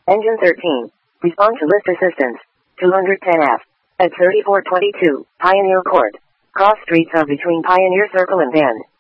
Engine 13. Respond to list assistance. 210F. At 3422, Pioneer Court. Cross streets are between Pioneer Circle and Bend.